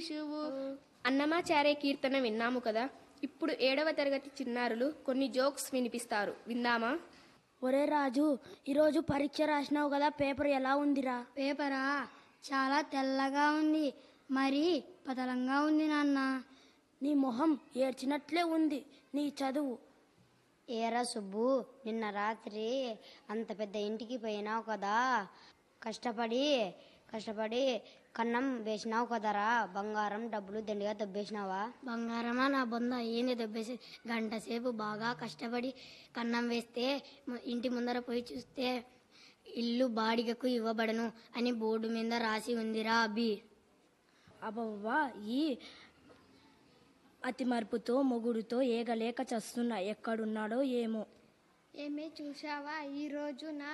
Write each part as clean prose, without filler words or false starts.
శిశువు. అన్నమాచార్య కీర్తన విన్నాము కదా. ఇప్పుడు 7వ తరగతి చిన్నారులు కొన్ని జోక్స్ వినిపిస్తారు, విందామా? ఒరే రాజు, ఈరోజు పరీక్ష రాసినావు కదా, పేపర్ ఎలా ఉందిరా? పేపరా చాలా తెల్లగా ఉంది, మరి పతలంగా ఉంది నాన్న. నీ మొహం ఏడ్చినట్లే ఉంది. నీ చదువు. ఏరా సుబ్బు, నిన్న రాత్రి అంత పెద్ద ఇంటికి పోయినావు కదా, కష్టపడి కన్నం వేసినావు కదరా. బంగారం డబ్బులు దండిగా దబ్బేసినావా? బంగారమా నా బొంద, ఏంది దెబ్బేసి? గంట సేపు బాగా కష్టపడి కన్నం వేస్తే ఇంటి ముందర పోయి చూస్తే ఇల్లు బాడిగకు ఇవ్వబడను అని బోర్డు మీద రాసి ఉందిరా అభి. అబ్బవ్వా, ఈ అతి మరుపుతో మొగుడుతో ఏగలేక చస్తున్నా. ఎక్కడున్నాడో ఏమో. ఏమే చూసావా, ఈరోజు నా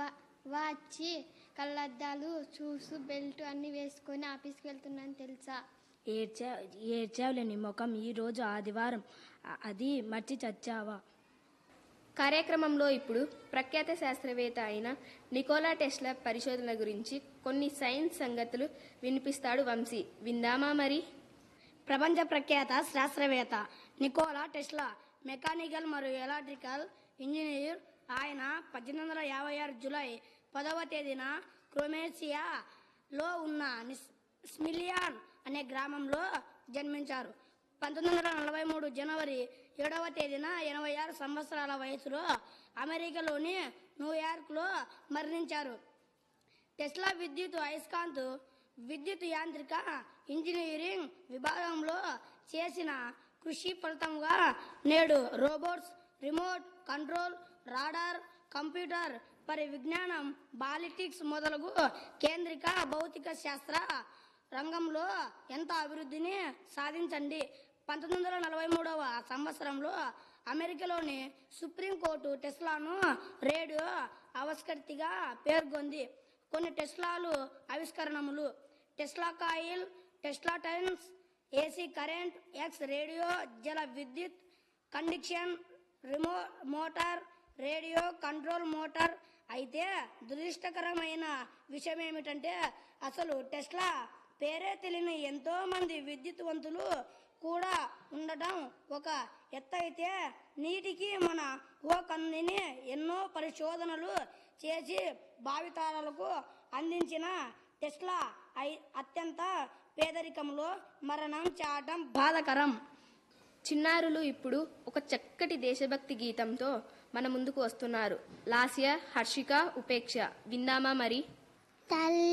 వచ్చి కళ్ళద్దాలు, షూస్, బెల్ట్ అన్ని వేసుకొని ఆఫీస్కి వెళ్తున్నాను తెలుసా? ఏడ్చావులే నీ ముఖం. ఈరోజు ఆదివారం, అది మర్చి చచ్చావా? కార్యక్రమంలో ఇప్పుడు ప్రఖ్యాత శాస్త్రవేత్త అయిన నికోలా టెస్లా పరిశోధన గురించి కొన్ని సైన్స్ సంగతులు వినిపిస్తాడు వంశీ, విందామా మరి? ప్రపంచ ప్రఖ్యాత శాస్త్రవేత్త నికోలా టెస్లా మెకానికల్ మరియు ఎలక్ట్రికల్ ఇంజనీర్. ఆయన 1856 జూలై 10వ తేదీన క్రొయేషియాలో ఉన్న స్మిలియాన్ అనే గ్రామంలో జన్మించారు. 1943 జనవరి 7వ తేదీన 86 సంవత్సరాల వయసులో అమెరికాలోని న్యూయార్క్లో మరణించారు. టెస్లా అయస్కాంత విద్యుత్ యాంత్రిక ఇంజనీరింగ్ విభాగంలో చేసిన కృషి ఫలితంగా నేడు robots, remote control, radar, computer పరివిజ్ఞానం, ballistics మొదలగు కేంద్రిక భౌతిక శాస్త్ర రంగంలో ఎంత అభివృద్ధిని సాధించండి. 1943వ సంవత్సరంలో అమెరికాలోని సుప్రీంకోర్టు టెస్లాను రేడియో ఆవిష్కర్తగా పేర్కొంది. కొన్ని టెస్లాలు ఆవిష్కరణములు: Tesla coil, Tesla times, AC current, X radio, జల విద్యుత్, conduction motor, radio control motor. అయితే దురదృష్టకరమైన విషయం ఏమిటంటే అసలు టెస్లా పేరే తెలియని ఎంతో మంది విద్యుత్వంతులు కూడా ఉండటం ఒక ఎత్తైతే, నీటికి మన కందిని ఎన్నో పరిశోధనలు చేసి భావితరాలకు అందించిన టెస్లా అత్యంత పేదరికంలో మరణం చాటం బాధకరం. చిన్నారులు ఇప్పుడు ఒక చక్కటి దేశభక్తి గీతంతో మన ముందుకు వస్తున్నారు. లాస్య, హర్షిక, ఉపేక్ష, విందామా మరి?